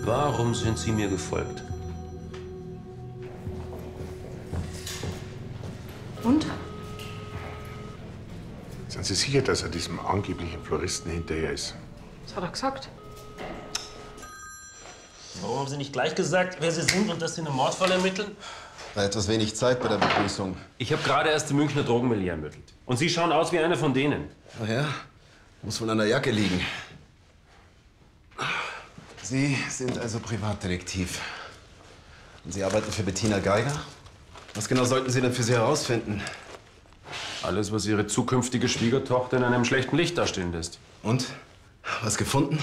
Warum sind Sie mir gefolgt? Und? Sind Sie sicher, dass er diesem angeblichen Floristen hinterher ist? Das hat er gesagt. Warum haben Sie nicht gleich gesagt, wer Sie sind und dass Sie einen Mordfall ermitteln? War etwas wenig Zeit bei der Begrüßung. Ich habe gerade erst die Münchner Drogenmilieu ermittelt. Und Sie schauen aus wie einer von denen. Ach ja? Muss wohl an der Jacke liegen. Sie sind also Privatdetektiv. Und Sie arbeiten für Bettina Geiger? Was genau sollten Sie denn für sie herausfinden? Alles, was Ihre zukünftige Schwiegertochter in einem schlechten Licht dastehen lässt. Und? Was gefunden?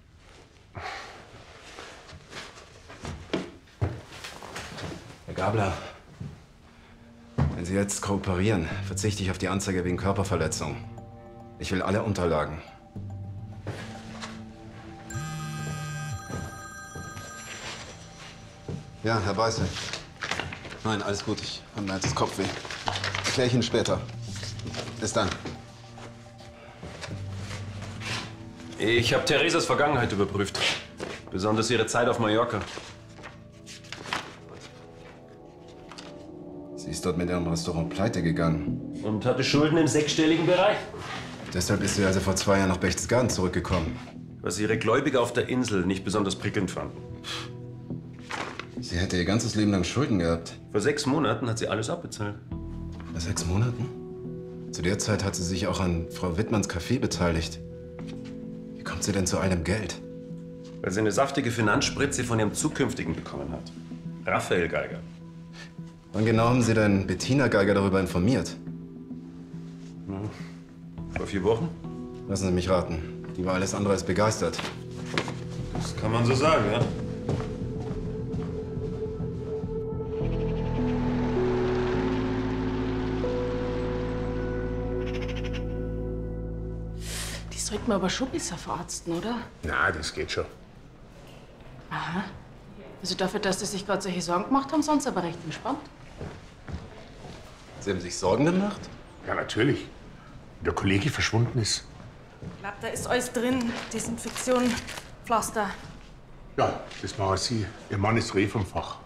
Herr Gabler, wenn Sie jetzt kooperieren, verzichte ich auf die Anzeige wegen Körperverletzung. Ich will alle Unterlagen. Ja, Herr Beißel. Nein, alles gut. Ich habe mir jetzt das Kopfweh. Erkläre ich Ihnen später. Bis dann. Ich habe Theresas Vergangenheit überprüft. Besonders ihre Zeit auf Mallorca. Sie ist dort mit ihrem Restaurant pleite gegangen. Und hatte Schulden im sechsstelligen Bereich. Deshalb ist sie also vor 2 Jahren nach Berchtesgaden zurückgekommen. Was ihre Gläubiger auf der Insel nicht besonders prickelnd fanden. Sie hätte ihr ganzes Leben lang Schulden gehabt. Vor 6 Monaten hat sie alles abbezahlt. Vor 6 Monaten? Zu der Zeit hat sie sich auch an Frau Wittmanns Café beteiligt. Wie kommt sie denn zu all dem Geld? Weil sie eine saftige Finanzspritze von ihrem Zukünftigen bekommen hat. Raphael Geiger. Wann genau haben Sie denn Bettina Geiger darüber informiert? Vor 4 Wochen? Lassen Sie mich raten. Die war alles andere als begeistert. Das kann man so sagen, ja. Die sollten wir aber schon besser verarzten, oder? Na, das geht schon. Aha. Also dafür, dass die sich gerade solche Sorgen gemacht haben, sonst aber recht entspannt. Sie haben sich Sorgen gemacht? Ja, natürlich. Wie der Kollege verschwunden ist. Ich glaube, da ist alles drin. Desinfektion, Pflaster. Ja, das machen Sie. Ihr Mann ist vom Fach.